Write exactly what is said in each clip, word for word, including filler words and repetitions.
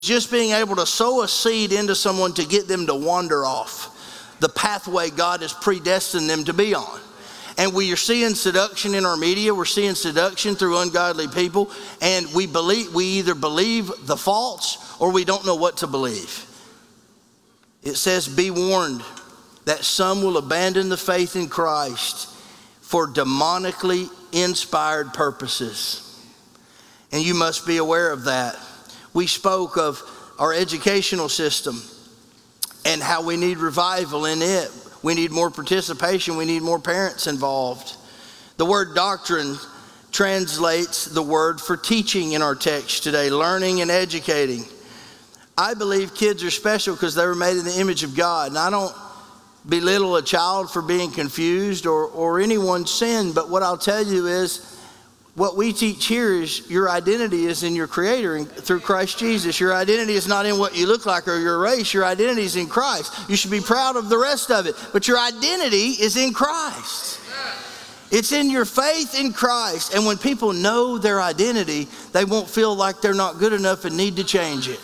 just being able to sow a seed into someone to get them to wander off the pathway God has predestined them to be on. And we are seeing seduction in our media. We're seeing seduction through ungodly people. And we believe, we either believe the false or we don't know what to believe. It says, be warned that some will abandon the faith in Christ for demonically inspired purposes. And you must be aware of that. We spoke of our educational system and how we need revival in it. We need more participation. We need more parents involved. The word doctrine translates the word for teaching in our text today, learning and educating. I believe kids are special because they were made in the image of God. And I don't belittle a child for being confused or, or anyone's sin, but what I'll tell you is, what we teach here is your identity is in your Creator and through Christ Jesus. Your identity is not in what you look like or your race. Your identity is in Christ. You should be proud of the rest of it, but your identity is in Christ. It's in your faith in Christ. And when people know their identity, they won't feel like they're not good enough and need to change it.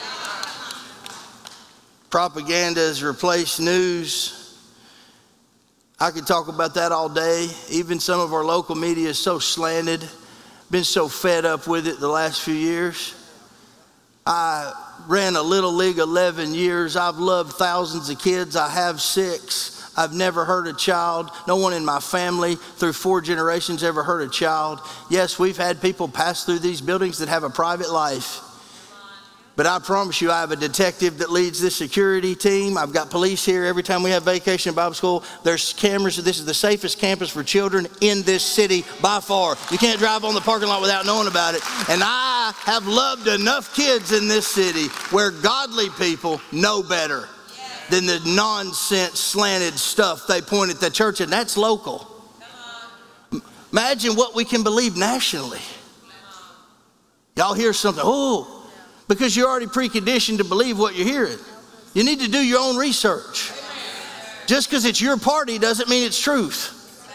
Propaganda has replaced news. I could talk about that all day. Even some of our local media is so slanted, been so fed up with it the last few years. I ran a Little League eleven years. I've loved thousands of kids. I have six. I've never hurt a child. No one in my family through four generations ever hurt a child. Yes, we've had people pass through these buildings that have a private life. But I promise you, I have a detective that leads this security team. I've got police here every time we have vacation in Bible school. There's cameras. This is the safest campus for children in this city by far. You can't drive on the parking lot without knowing about it. And I have loved enough kids in this city where godly people know better than the nonsense slanted stuff they point at the church, and that's local. Imagine what we can believe nationally. Y'all hear something, oh, because you're already preconditioned to believe what you're hearing. You need to do your own research. Just because it's your party doesn't mean it's truth.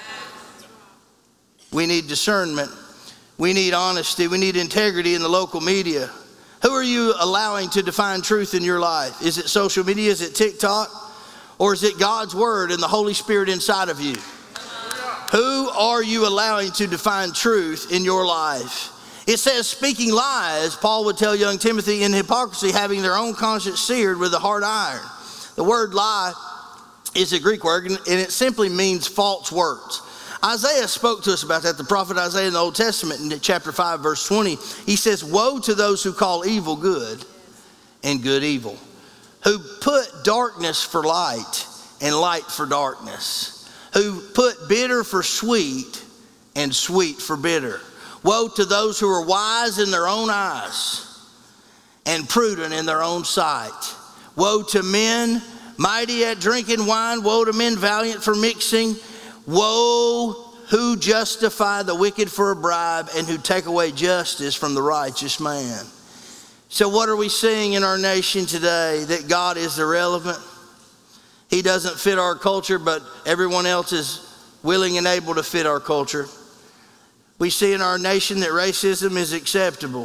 We need discernment. We need honesty. We need integrity in the local media. Who are you allowing to define truth in your life? Is it social media? Is it TikTok? Or is it God's word and the Holy Spirit inside of you? Who are you allowing to define truth in your life? It says, speaking lies, Paul would tell young Timothy, in hypocrisy, having their own conscience seared with a hard iron. The word lie is a Greek word, and it simply means false words. Isaiah spoke to us about that. The prophet Isaiah in the Old Testament, in chapter five, verse twenty, he says, woe to those who call evil good and good evil, who put darkness for light and light for darkness, who put bitter for sweet and sweet for bitter. Woe to those who are wise in their own eyes and prudent in their own sight. Woe to men mighty at drinking wine. Woe to men valiant for mixing. Woe who justify the wicked for a bribe and who take away justice from the righteous man. So what are we seeing in our nation today? That God is irrelevant. He doesn't fit our culture, but everyone else is willing and able to fit our culture. We see in our nation that racism is acceptable.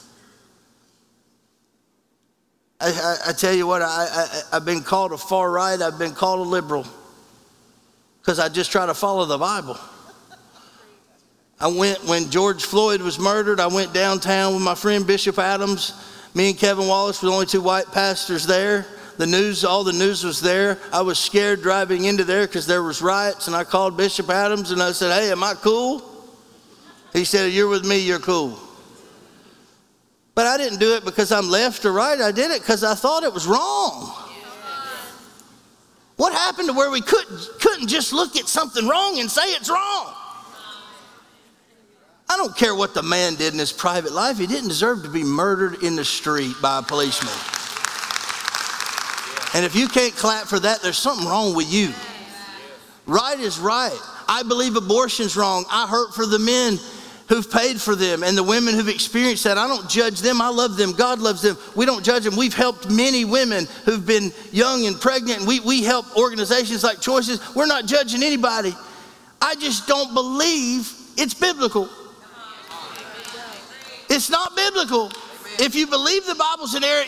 I, I, I tell you what, I, I, I've been called a far right. I've been called a liberal because I just try to follow the Bible. I went, when George Floyd was murdered, I went downtown with my friend Bishop Adams. Me and Kevin Wallace were the only two white pastors there. The news, all the news was there. I was scared driving into there because there was riots, and I called Bishop Adams and I said, hey, am I cool? He said, you're with me, you're cool. But I didn't do it because I'm left or right. I did it because I thought it was wrong. What happened to where we couldn't, couldn't just look at something wrong and say it's wrong? I don't care what the man did in his private life. He didn't deserve to be murdered in the street by a policeman. And if you can't clap for that, there's something wrong with you. Right is right. I believe abortion's wrong. I hurt for the men who've paid for them and the women who've experienced that. I don't judge them. I love them. God loves them. We don't judge them. We've helped many women who've been young and pregnant. We, we help organizations like Choices. We're not judging anybody. I just don't believe it's biblical. It's not biblical. If you believe the Bible's inerrant,